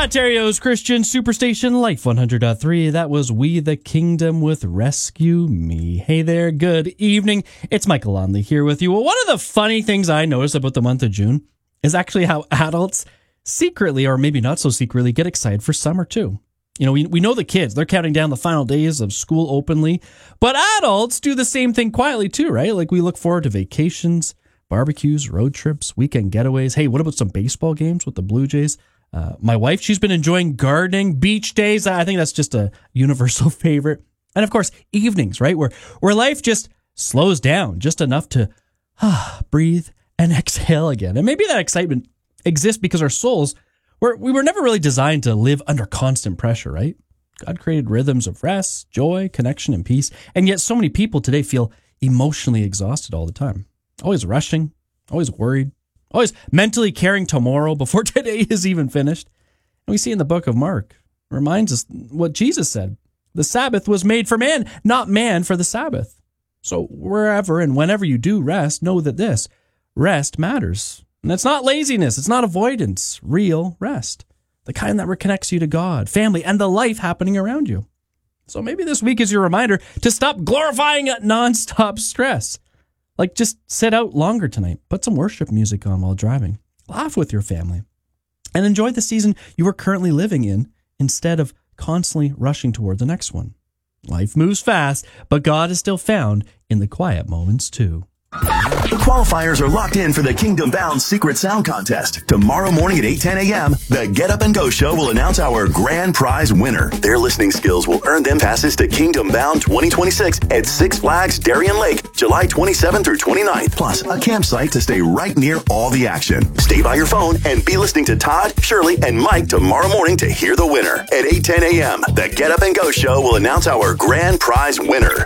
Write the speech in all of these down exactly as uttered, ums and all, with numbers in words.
Ontario's Christian Superstation Life one hundred point three. That was We the Kingdom with Rescue Me. Hey there, good evening. It's Michael Lonley here with you. Well, one of the funny things I noticed about the month of June is actually how adults secretly, or maybe not so secretly, get excited for summer too. You know, we, we know the kids, they're counting down the final days of school openly, but adults do the same thing quietly too, right? Like we look forward to vacations, barbecues, road trips, weekend getaways. Hey, what about some baseball games with the Blue Jays? Uh, my wife, she's been enjoying gardening, beach days. I think that's just a universal favorite. And of course, evenings, right? Where, where life just slows down just enough to ah, breathe and exhale again. And maybe that excitement exists because our souls, were, we were never really designed to live under constant pressure, right? God created rhythms of rest, joy, connection, and peace. And yet so many people today feel emotionally exhausted all the time. Always rushing, always worried, always mentally carrying tomorrow before today is even finished. And we see in the book of Mark, it reminds us what Jesus said. The Sabbath was made for man, not man for the Sabbath. So wherever and whenever you do rest, know that this rest matters. And it's not laziness. It's not avoidance. Real rest. The kind that reconnects you to God, family, and the life happening around you. So maybe this week is your reminder to stop glorifying nonstop stress. Like, just sit out longer tonight. Put some worship music on while driving. Laugh with your family. And enjoy the season you are currently living in instead of constantly rushing toward the next one. Life moves fast, but God is still found in the quiet moments, too. Qualifiers are locked in for the Kingdom Bound Secret Sound Contest. Tomorrow morning at eight ten a.m., the Get Up and Go Show will announce our grand prize winner. Their listening skills will earn them passes to Kingdom Bound twenty twenty-six at Six Flags Darien Lake, July twenty-seventh through twenty-ninth, plus a campsite to stay right near all the action. Stay by your phone and be listening to Todd, Shirley, and Mike tomorrow morning to hear the winner. At eight ten a.m., the Get Up and Go Show will announce our grand prize winner.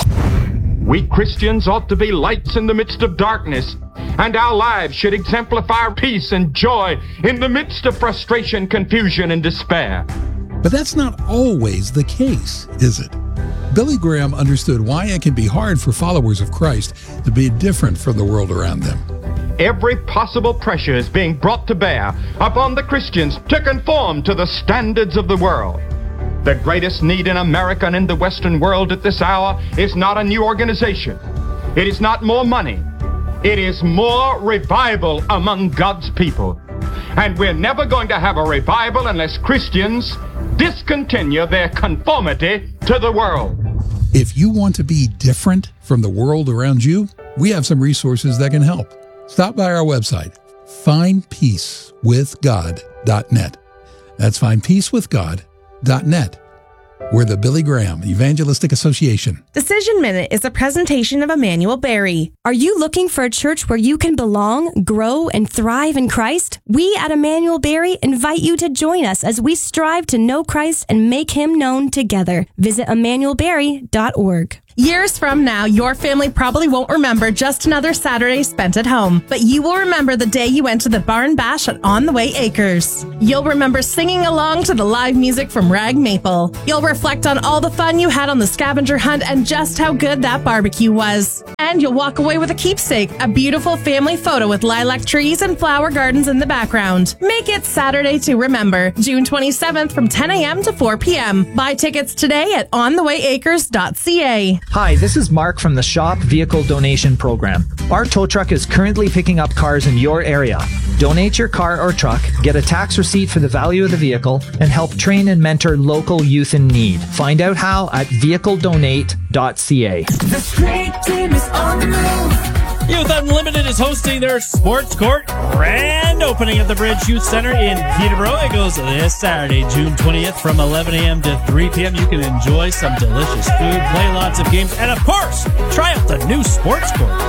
We Christians ought to be lights in the midst of darkness, and our lives should exemplify peace and joy in the midst of frustration, confusion, and despair. But that's not always the case, is it? Billy Graham understood why it can be hard for followers of Christ to be different from the world around them. Every possible pressure is being brought to bear upon the Christians to conform to the standards of the world. The greatest need in America and in the Western world at this hour is not a new organization. It is not more money. It is more revival among God's people. And we're never going to have a revival unless Christians discontinue their conformity to the world. If you want to be different from the world around you, we have some resources that can help. Stop by our website, find peace with god dot net. That's find peace with god dot net. We're the Billy Graham Evangelistic Association. Decision Minute is a presentation of Emmanuel Berry. Are you looking for a church where you can belong, grow, and thrive in Christ? We at Emmanuel Berry invite you to join us as we strive to know Christ and make Him known together. Visit emmanuel berry dot org. Years from now, your family probably won't remember just another Saturday spent at home, but you will remember the day you went to the Barn Bash at On the Way Acres. You'll remember singing along to the live music from Rag Maple. You'll reflect on all the fun you had on the scavenger hunt and just how good that barbecue was. And you'll walk away with a keepsake, a beautiful family photo with lilac trees and flower gardens in the background. Make it Saturday to remember, June twenty-seventh from ten a.m. to four p.m. Buy tickets today at on the way acres dot c a. Hi, this is Mark from the Shop Vehicle Donation Program. Our tow truck is currently picking up cars in your area. Donate your car or truck, get a tax receipt for the value of the vehicle, and help train and mentor local youth in need. Find out how at vehicle donate dot c a. The great team is on the move. Youth Unlimited is hosting their Sports Court grand opening at the Bridge Youth Center in Peterborough. It goes this Saturday, June twentieth from eleven a.m. to three p.m. You can enjoy some delicious food, play lots of games, and of course, try out the new Sports Court.